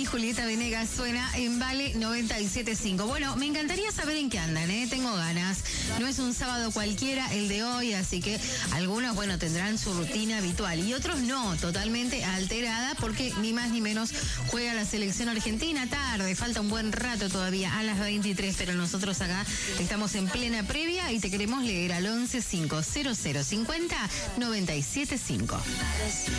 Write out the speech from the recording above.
Julieta Venegas suena en Vale 97.5. Bueno, me encantaría saber en qué andan, tengo ganas. No es un sábado cualquiera el de hoy, así que algunos, bueno, tendrán su rutina habitual y otros no, totalmente alterada porque ni más ni menos juega la selección argentina tarde. Falta un buen rato todavía a las 23, pero nosotros acá estamos en plena previa y te queremos leer al 11 5 00 50 97 5.